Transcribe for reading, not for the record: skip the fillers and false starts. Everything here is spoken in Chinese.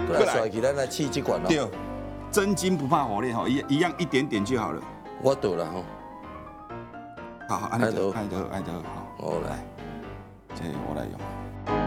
来甩起咱来试这款咯。 对，真金不怕火炼吼，一样一点点就好了。 我倒了吼。 好，安德，好， 我来， 这我来用。